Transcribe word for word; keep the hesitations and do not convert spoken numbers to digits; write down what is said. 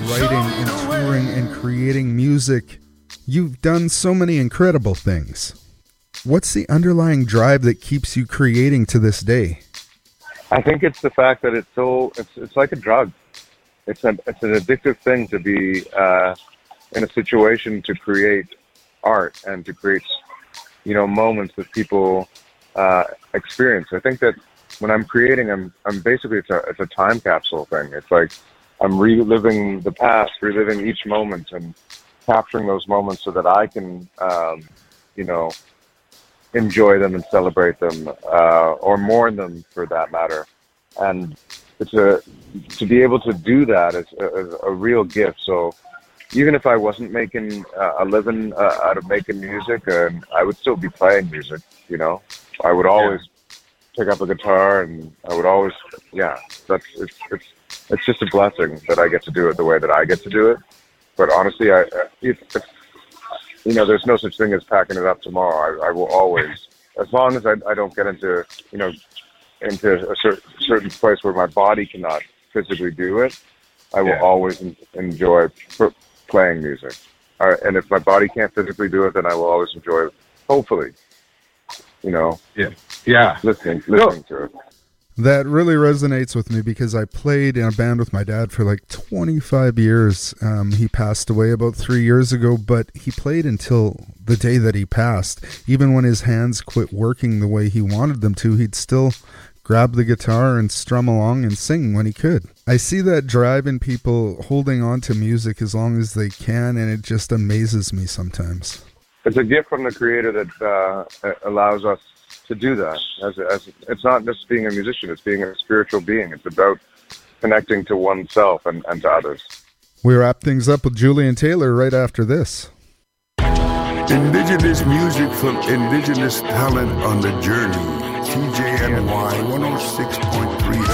writing and touring and creating music. You've done so many incredible things. What's the underlying drive that keeps you creating to this day? I think it's the fact that it's so, it's, it's like a drug. It's an, it's an addictive thing to be uh, in a situation to create art and to create, you know, moments that people uh, experience. I think that when I'm creating, I'm, I'm basically, it's a, it's a time capsule thing. It's like I'm reliving the past, reliving each moment and capturing those moments so that I can, um, you know, enjoy them and celebrate them, uh, or mourn them for that matter. And it's a, to be able to do that is a, is a real gift. So even if I wasn't making uh, a living uh, out of making music, uh, I would still be playing music, you know. I would always yeah. pick up a guitar, and I would always, yeah, that's, it's, it's, it's just a blessing that I get to do it the way that I get to do it. But honestly, I, it, it's, you know, there's no such thing as packing it up tomorrow. I, I will always, as long as I, I don't get into, you know, into a cer- certain place where my body cannot physically do it, I will yeah. always en- enjoy pr- playing music. Uh, and if my body can't physically do it, then I will always enjoy, hopefully, you know, yeah, yeah, listening, listening no. to it. That really resonates with me because I played in a band with my dad for like twenty-five years. Um, he passed away about three years ago, but he played until the day that he passed. Even when his hands quit working the way he wanted them to, he'd still grab the guitar and strum along and sing when he could. I see that drive in people holding on to music as long as they can, and it just amazes me sometimes. It's a gift from the Creator that uh, allows us to do that. As, as it's not just being a musician, it's being a spiritual being. It's about connecting to oneself and, and to others. We wrap things up with Julian Taylor right after this. Indigenous music from indigenous talent on the journey. C J N Y one oh six point three